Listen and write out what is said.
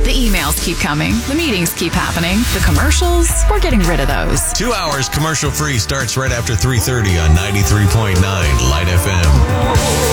The emails keep coming. The meetings keep happening. The commercials, we're getting rid of those. 2 hours commercial free starts right after 3:30 on 93.9 Light FM.